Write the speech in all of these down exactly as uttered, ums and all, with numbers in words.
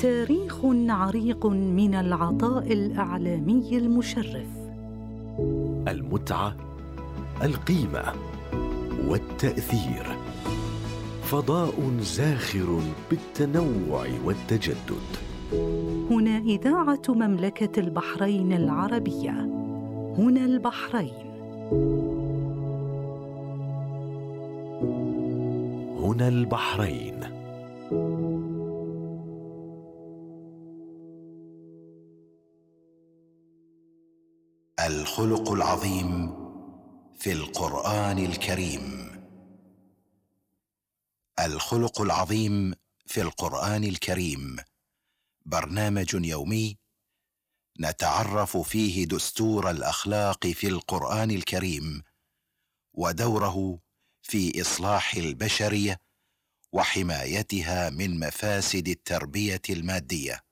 تاريخ عريق من العطاء الإعلامي المشرف. المتعة، القيمة والتأثير. فضاء زاخر بالتنوع والتجدد. هنا إذاعة مملكة البحرين العربية. هنا البحرين. هنا البحرين. الخلق العظيم في القرآن الكريم. الخلق العظيم في القرآن الكريم برنامج يومي نتعرف فيه دستور الأخلاق في القرآن الكريم ودوره في إصلاح البشرية وحمايتها من مفاسد التربية المادية.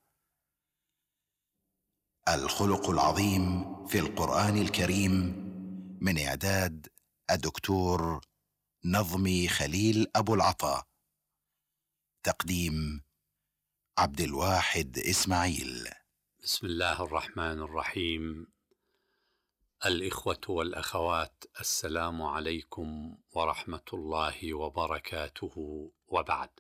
الخلق العظيم في القرآن الكريم من إعداد الدكتور نظمي خليل أبو العطا. تقديم عبد الواحد إسماعيل. بسم الله الرحمن الرحيم. الإخوة والأخوات، السلام عليكم ورحمة الله وبركاته، وبعد.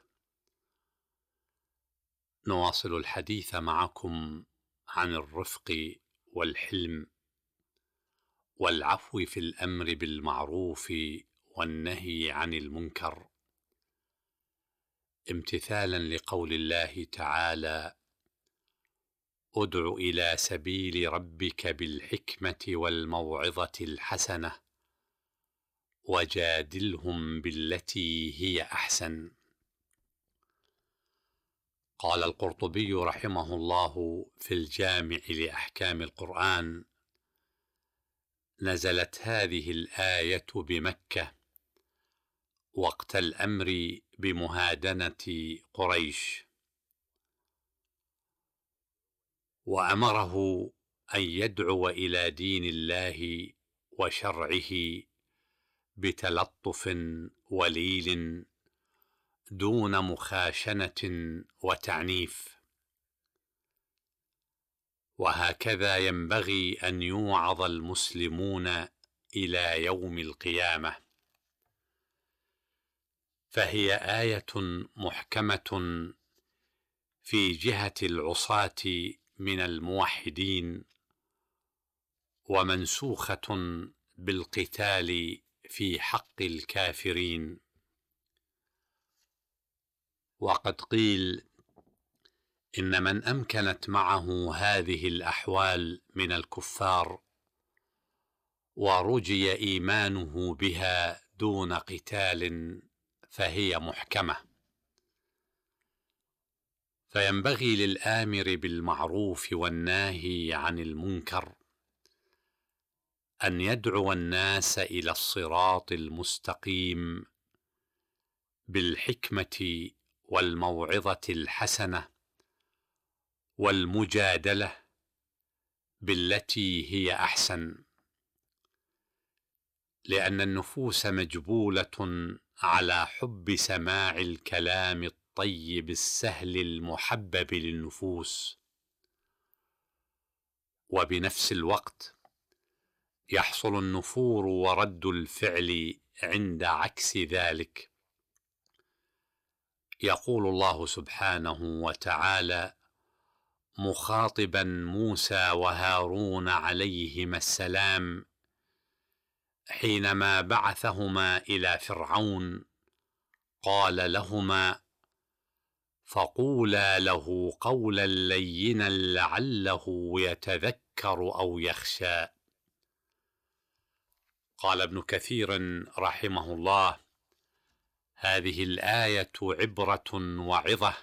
نواصل الحديث معكم عن الرفق والحلم والعفو في الأمر بالمعروف والنهي عن المنكر، امتثالا لقول الله تعالى: ادع إلى سبيل ربك بالحكمة والموعظة الحسنة وجادلهم بالتي هي أحسن. قال القرطبي رحمه الله في الجامع لأحكام القرآن: نزلت هذه الآية بمكة وقت الأمر بمهادنة قريش، وأمره أن يدعو إلى دين الله وشرعه بتلطف وليل دون مخاشنة وتعنيف، وهكذا ينبغي أن يوعظ المسلمون إلى يوم القيامة. فهي آية محكمة في جهة العصاة من الموحدين، ومنسوخة بالقتال في حق الكافرين. وقد قيل إن من أمكنت معه هذه الأحوال من الكفار ورجي إيمانه بها دون قتال فهي محكمة. فينبغي للآمر بالمعروف والناهي عن المنكر أن يدعو الناس إلى الصراط المستقيم بالحكمة والموعظة الحسنة والمجادلة بالتي هي أحسن، لأن النفوس مجبولة على حب سماع الكلام الطيب السهل المحبب للنفوس، وبنفس الوقت يحصل النفور ورد الفعل عند عكس ذلك. يقول الله سبحانه وتعالى مخاطبا موسى وهارون عليهما السلام حينما بعثهما إلى فرعون: قال لهما: فقولا له قولا لينا لعله يتذكر أو يخشى. قال ابن كثير رحمه الله: هذه الآية عبرة وعظة